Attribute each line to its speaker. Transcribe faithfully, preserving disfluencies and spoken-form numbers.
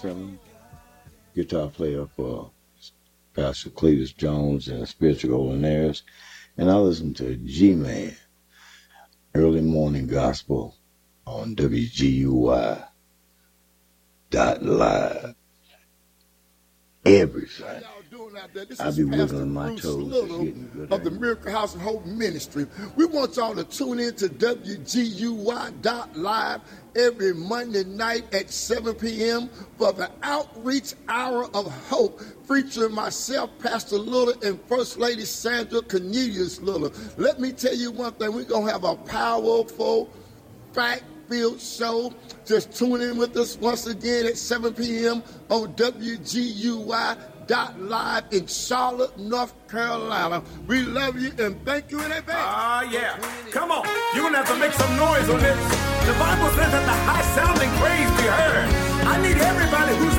Speaker 1: Simmons, guitar player for Pastor Cletus Jones and Spiritual Linares. And I listen to G-Man, Early Morning Gospel on W G U Y dot live. Every Sunday. I'll be wiggling my toes getting good
Speaker 2: of the Miracle House and Hope Ministry. We want y'all to tune in to W G U Y dot live every Monday night at seven p.m. for the Outreach Hour of Hope, featuring myself, Pastor Little, and First Lady Sandra Cornelius Little. Let me tell you one thing. We're going to have a powerful, fact-filled show. Just tune in with us once again at seven p.m. on W G U Y dot live in Charlotte, North Carolina. We love you and thank you in advance.
Speaker 3: Ah, uh, yeah. Come on. You're going to have to make some noise on this. The Bible says that the high-sounding praise be heard. I need everybody who's